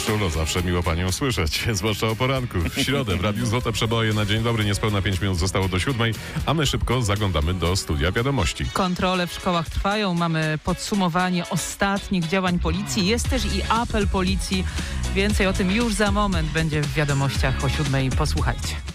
Urszulo, zawsze miło panią słyszeć, zwłaszcza o poranku. W środę w Radiu Złote Przeboje na dzień dobry, niespełna 5 minut zostało do 7, a my szybko zaglądamy do studia wiadomości. Kontrole w szkołach trwają, mamy podsumowanie ostatnich działań policji, jest też i apel policji. Więcej o tym już za moment będzie w wiadomościach o 7. Posłuchajcie.